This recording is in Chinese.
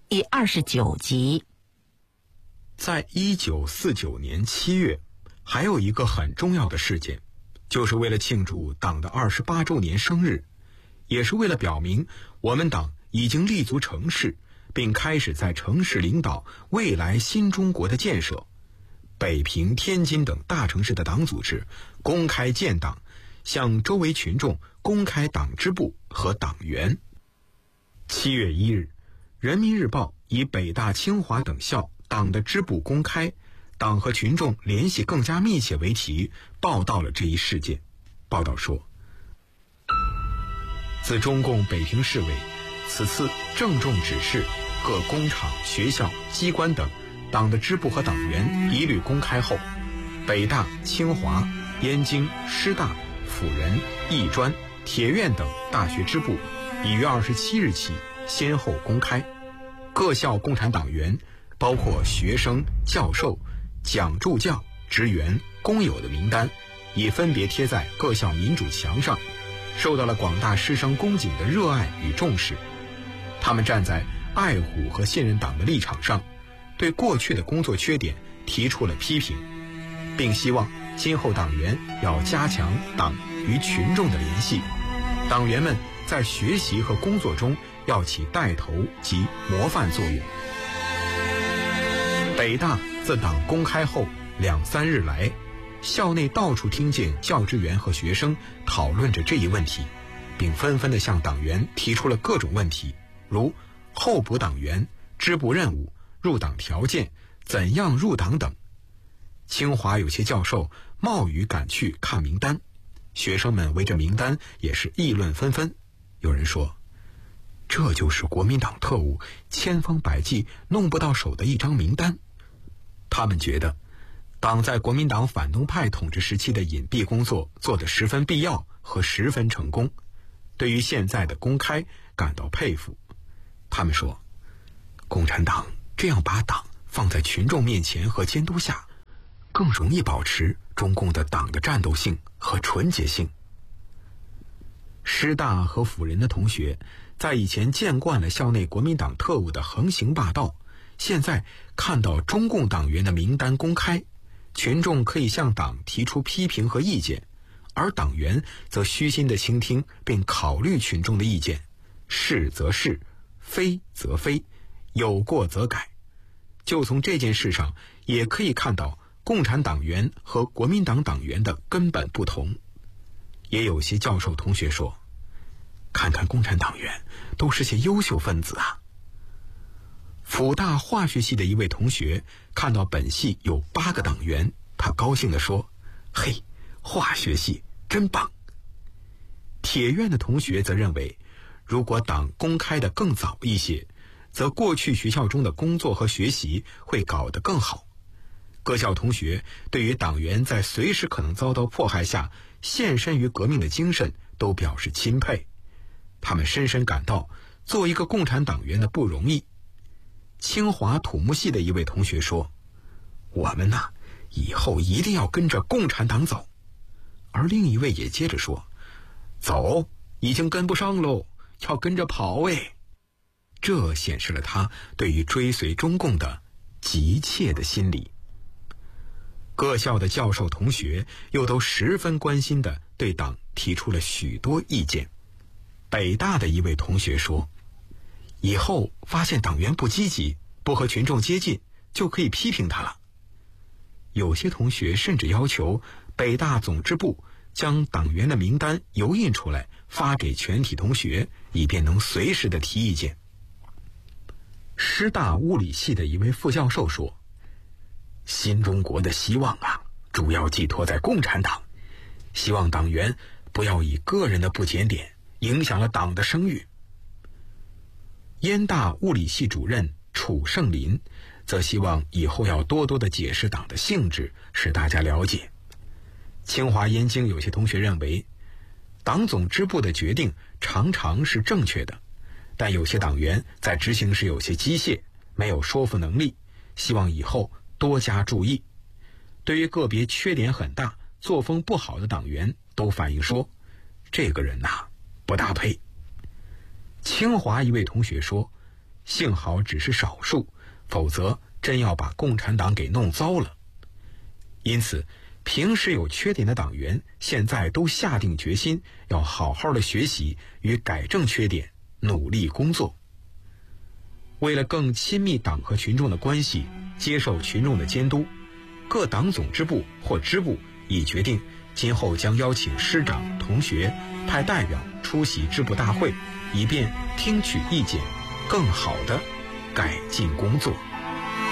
第29集。 在1949年7月，还有一个很重要的事件，就是为了庆祝党的28周年生日，也是为了表明我们党已经立足城市，并开始在城市领导未来新中国的建设。北平、天津等大城市的党组织公开建党，向周围群众公开党支部和党员。7月1日，人民日报以北大、清华等校党的支部公开，党和群众联系更加密切为题，报道了这一事件。报道说，自中共北平市委此次郑重指示各工厂、学校、机关等党的支部和党员一律公开后，北大、清华、燕京、师大、辅仁、艺专、铁院等大学支部已于27日起先后公开。各校共产党员，包括学生、教授、讲助教、职员、工友的名单，已分别贴在各校民主墙上，受到了广大师生公瑾的热爱与重视。他们站在爱护和信任党的立场上，对过去的工作缺点提出了批评，并希望今后党员要加强党与群众的联系，党员们在学习和工作中要起带头及模范作用。北大自党公开后2-3日来，校内到处听见教职员和学生讨论着这一问题，并纷纷地向党员提出了各种问题，如候补党员、支部任务、入党条件、怎样入党等。清华有些教授冒雨赶去看名单，学生们围着名单也是议论纷纷。有人说，这就是国民党特务千方百计弄不到手的一张名单。他们觉得党在国民党反动派统治时期的隐蔽工作做得十分必要和十分成功，对于现在的公开感到佩服。他们说，共产党这样把党放在群众面前和监督下，更容易保持中共的党的战斗性和纯洁性。师大和辅仁的同学在以前见惯了校内国民党特务的横行霸道，现在看到中共党员的名单公开，群众可以向党提出批评和意见，而党员则虚心地倾听并考虑群众的意见，是则是，非则非，有过则改。就从这件事上也可以看到共产党员和国民党党员的根本不同。也有些教授同学说，看看共产党员都是些优秀分子啊。辅大化学系的一位同学看到本系有8个党员，他高兴地说，嘿，化学系真棒。铁院的同学则认为，如果党公开的更早一些，则过去学校中的工作和学习会搞得更好。各校同学对于党员在随时可能遭到迫害下献身于革命的精神都表示钦佩，他们深深感到做一个共产党员的不容易。清华土木系的一位同学说，我们呐，以后一定要跟着共产党走。而另一位也接着说，走，已经跟不上喽，要跟着跑喂。这显示了他对于追随中共的急切的心理。各校的教授同学又都十分关心地对党提出了许多意见。北大的一位同学说，以后发现党员不积极，不和群众接近，就可以批评他了。有些同学甚至要求北大总支部将党员的名单油印出来，发给全体同学，以便能随时的提意见。师大物理系的一位副教授说，新中国的希望啊，主要寄托在共产党，希望党员不要以个人的不检点影响了党的声誉。燕大物理系主任楚胜林则希望以后要多多的解释党的性质，使大家了解。清华燕京有些同学认为，党总支部的决定常常是正确的，但有些党员在执行时有些机械，没有说服能力，希望以后多加注意。对于个别缺点很大、作风不好的党员，都反映说，这个人不大配。清华一位同学说， 幸好只是少数，否则真要把共产党给弄糟了。因此，平时有缺点的党员现在都下定决心要好好的学习与改正缺点，努力工作。为了更亲密党和群众的关系，接受群众的监督，各党总支部或支部已决定今后将邀请师长、同学派代表出席支部大会，以便听取意见，更好地改进工作。